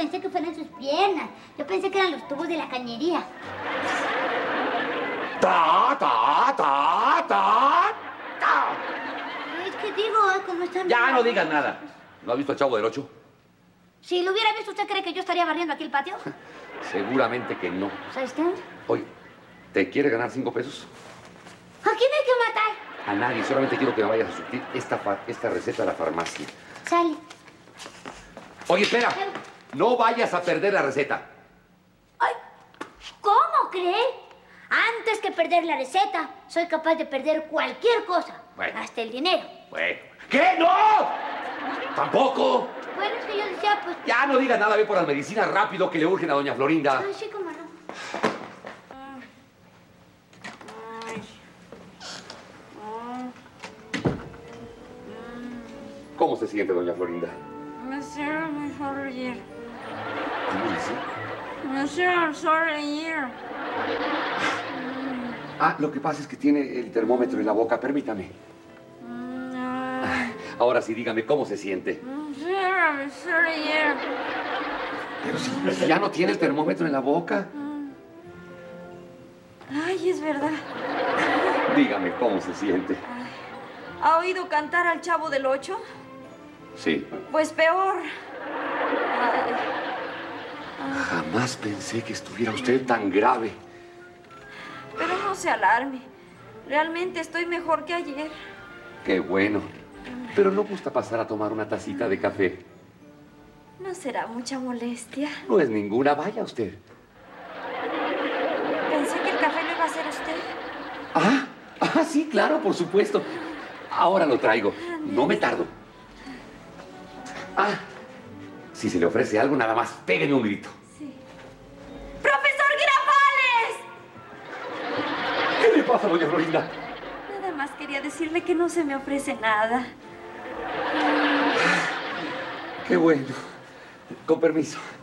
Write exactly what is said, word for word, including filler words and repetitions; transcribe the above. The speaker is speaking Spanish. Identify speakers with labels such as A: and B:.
A: pensé que fueran sus piernas. Yo pensé que eran los tubos de la cañería.
B: ¡Ta, ta, ta, ta, ta!
A: Es que digo, como están...
B: Ya no digas nada. ¿No ha visto al Chavo del Ocho?
A: Si lo hubiera visto, ¿usted cree que yo estaría barriendo aquí el patio?
B: Seguramente que no.
A: ¿Sabe usted?
B: Oye, ¿te quiere ganar cinco pesos?
A: ¿A quién hay que matar?
B: A nadie, solamente quiero que me vayas a surtir esta, esta receta a la farmacia.
A: Sale.
B: Oye, espera. No vayas a perder la receta.
A: Ay, ¿cómo cree? Antes que perder la receta, soy capaz de perder cualquier cosa.
B: Bueno.
A: Hasta el dinero.
B: Bueno. ¿Qué? ¡No! ¡Tampoco!
A: Bueno, es que yo decía, pues...
B: Ya no digas nada, ve por las medicinas rápido que le urgen a doña Florinda.
A: Ay, sí, cómo no.
B: ¿Cómo se siente, doña Florinda?
C: Me hicieron sonreír.
B: ¿Cómo dice?
C: Me hicieron sonreír.
B: Ah, lo que pasa es que tiene el termómetro en la boca. Permítame.
C: Ay,
B: Ahora sí, dígame, ¿cómo se siente?
C: me hicieron sonreír.
B: Pero si, si ya no tiene el termómetro en la boca.
C: Ay, es verdad.
B: Dígame, ¿cómo se siente?
C: ¿Ha oído cantar al Chavo del Ocho?
B: Sí.
C: Pues peor. Ay,
B: Jamás pensé que estuviera usted tan grave.
C: pero no se alarme. Realmente estoy mejor que ayer.
B: Qué bueno. Pero no gusta pasar a tomar una tacita de café.
C: No será mucha molestia.
B: No es ninguna, vaya usted.
C: Pensé que el café lo iba a hacer usted.
B: Ah, ah, sí, claro, por supuesto. Ahora lo traigo. No me tardo. Ah, si se le ofrece algo, nada más, pégame un grito.
C: Sí. ¡Profesor Girafales!
B: ¿Qué le pasa, doña Florinda?
C: Nada más quería decirle que no se me ofrece nada.
B: Qué bueno. Con permiso.